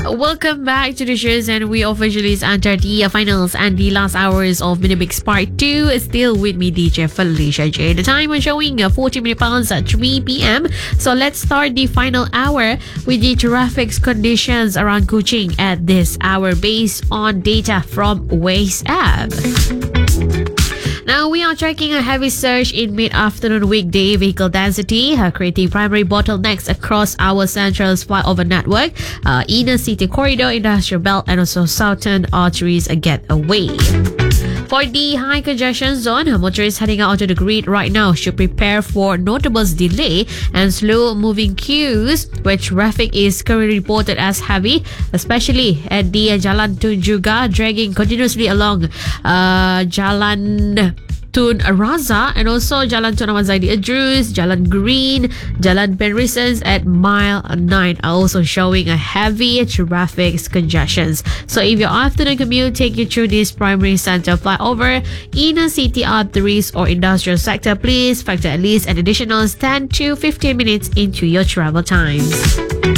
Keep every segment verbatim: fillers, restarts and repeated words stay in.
Welcome back to the shows, and we officially enter the finals and the last hours of Minimix Part two. Still with me, D J Felicia J. The time is showing forty minutes past at three p.m. So let's start the final hour with the traffic conditions around Kuching at this hour based on data from Waze app. Now, we are tracking a heavy surge in mid-afternoon weekday vehicle density, uh, creating primary bottlenecks across our central flyover network, uh, inner city corridor, industrial belt, and also southern arteries get away. For the high congestion zone, motorists heading out onto the grid right now should prepare for notable delay and slow-moving queues, where traffic is currently reported as heavy, especially at the Jalan Tun Juga, dragging continuously along uh, Jalan Tun Raza and also Jalan Tun Ahmad Zaidi Idrus, Jalan Green, Jalan Penrisens at mile nine are also showing a heavy traffic congestions. So if your afternoon commute take you through this primary center flyover, inner city arteries or industrial sector, please factor at least an additional ten to fifteen minutes into your travel times.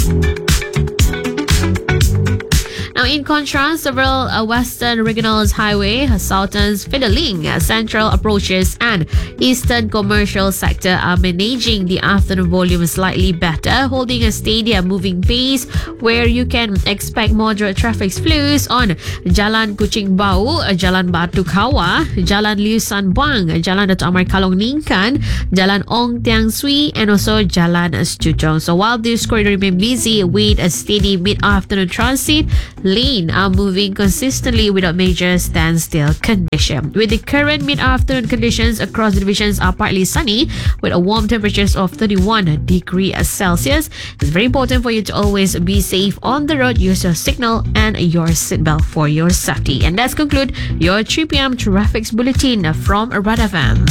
Now, in contrast, several uh, Western Regionals Highway, uh, Southern Fideling, uh, Central approaches, and Eastern Commercial sector are managing the afternoon volume slightly better, holding a steady moving pace where you can expect moderate traffic flows on Jalan Kuching Bau, uh, Jalan Batu Kawa, Jalan Liusan Buang, Jalan Dato' Amar Kalong Ningkan, Jalan Ong Tiang Sui, and also Jalan Stutong. So while this corridor remain busy with a steady mid-afternoon transit, lane are moving consistently without major standstill condition. With the current mid-afternoon conditions across the divisions are partly sunny with a warm temperatures of thirty-one degrees Celsius. It's very important for you to always be safe on the road. Use your signal and your seatbelt for your safety. And that's conclude your three p.m. traffic bulletin from Red F M.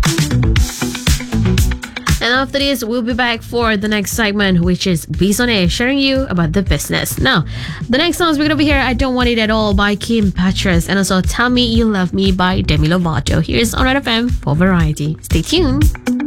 And after this, we'll be back for the next segment, which is Biz on Air, sharing you about the business. Now, the next song is going to be here, I Don't Want It At All by Kim Petras, and also Tell Me You Love Me by Demi Lovato. Here's on Red F M for Variety. Stay tuned.